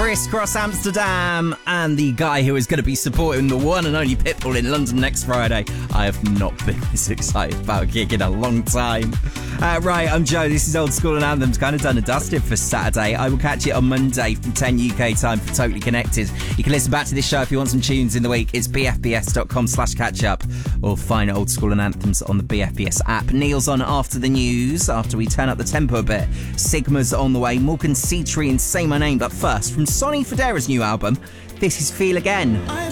Criss Cross Amsterdam and the guy who is going to be supporting the one and only Pitbull in London next Friday. I have not been this excited about a gig in a long time. Right, I'm Joe. This is Old School and Anthems, kind of done and dusted for Saturday. I will catch you on Monday from 10 UK time for Totally Connected. You can listen back to this show if you want some tunes in the week. It's bfbs.com/catch-up or find Old School and Anthems on the BFBS app. Neil's on after the news, after we turn up the tempo a bit. Sigma's on the way, Morgan Seatree and Say My Name. But first, from Sonny Fodera's new album, this is Feel Again.